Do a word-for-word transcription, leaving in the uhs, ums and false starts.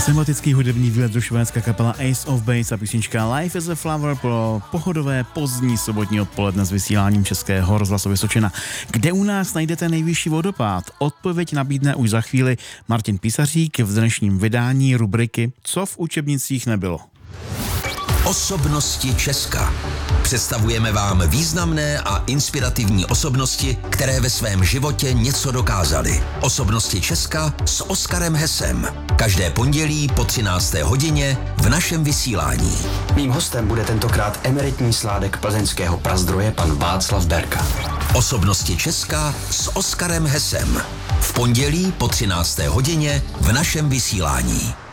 Sympatický hudební výlet do Švédska, kapela Ace of Base a písnička Life is a Flower pro pohodové pozdní sobotní odpoledne s vysíláním Českého rozhlasu Vysočina. Kde u nás najdete nejvyšší vodopád? Odpověď nabídne už za chvíli Martin Písařík v dnešním vydání rubriky Co v učebnicích nebylo. Osobnosti Česka. Představujeme vám významné a inspirativní osobnosti, které ve svém životě něco dokázaly. Osobnosti Česka s Oskarem Hesem. Každé pondělí po třinácté hodině v našem vysílání. Mým hostem bude tentokrát emeritní sládek plzeňského prazdroje pan Václav Berka. Osobnosti Česka s Oskarem Hesem. V pondělí po třinácté hodině v našem vysílání.